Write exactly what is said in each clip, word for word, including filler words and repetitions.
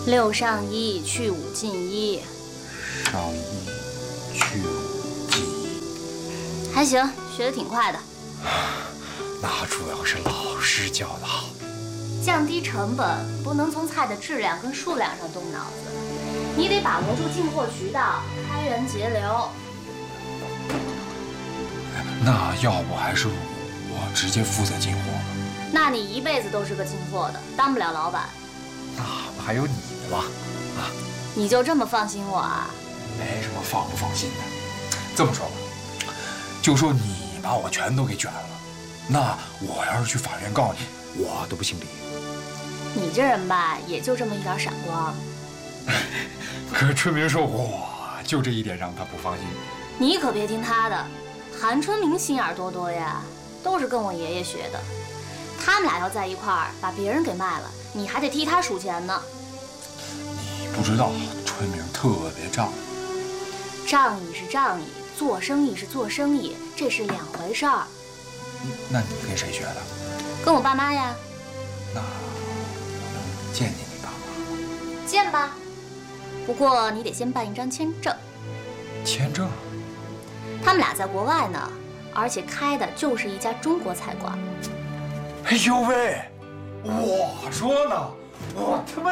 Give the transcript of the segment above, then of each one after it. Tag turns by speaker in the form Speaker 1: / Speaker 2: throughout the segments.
Speaker 1: 六上一，去五进一。
Speaker 2: 上一，去五进一。
Speaker 1: 还行，学得挺快的。
Speaker 2: 那主要是老师教的好。
Speaker 1: 降低成本，不能从菜的质量跟数量上动脑子，你得把握住进货渠道，开源节流。
Speaker 2: 那要不还是我直接负责进货吧？
Speaker 1: 那你一辈子都是个进货的，当不了老板。
Speaker 2: 那不还有你的吗？啊，
Speaker 1: 你就这么放心我啊？
Speaker 2: 没什么放不放心的。这么说吧，就说你把我全都给卷了，那我要是去法院告你，我都不姓李。
Speaker 1: 你这人吧，也就这么一点闪光。
Speaker 2: 可春明说我就这一点让他不放心。
Speaker 1: 你可别听他的，韩春明心眼多多呀，都是跟我爷爷学的。他们俩要在一块儿，把别人给卖了，你还得替他数钱呢。
Speaker 2: 你不知道，春明特别仗义。
Speaker 1: 仗义是仗义，做生意是做生意，这是两回事儿。
Speaker 2: 那你跟谁学的？
Speaker 1: 跟我爸妈呀。
Speaker 2: 那我能见见你爸妈？
Speaker 1: 见吧，不过你得先办一张签证。
Speaker 2: 签证？
Speaker 1: 他们俩在国外呢，而且开的就是一家中国菜馆。
Speaker 2: 哎呦喂，我说呢，我他妈，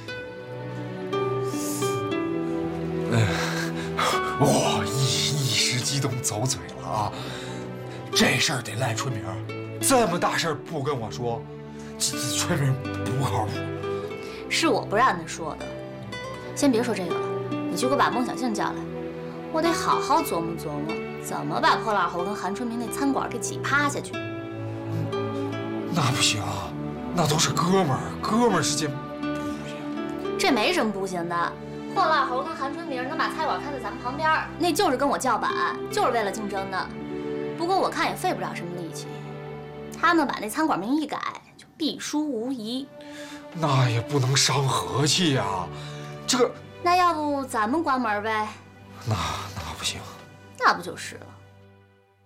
Speaker 2: 呃，我一一时激动走嘴了啊！这事儿得赖春明，这么大事儿不跟我说，这这春明不靠谱。
Speaker 1: 是我不让他说的。先别说这个了，你去给我把孟小杏叫来，我得好好琢磨琢磨，怎么把破烂猴跟韩春明那餐馆给挤趴下去。
Speaker 2: 那不行，那都是哥们儿，哥们儿之间不行。
Speaker 1: 这没什么不行的，破烂猴跟韩春明能把菜馆开在咱们旁边，那就是跟我叫板，就是为了竞争的。不过我看也费不了什么力气，他们把那餐馆名一改，就必输无疑。
Speaker 2: 那也不能伤和气呀、啊，这个。
Speaker 1: 那要不咱们关门呗？
Speaker 2: 那那不行。
Speaker 1: 那不就是了。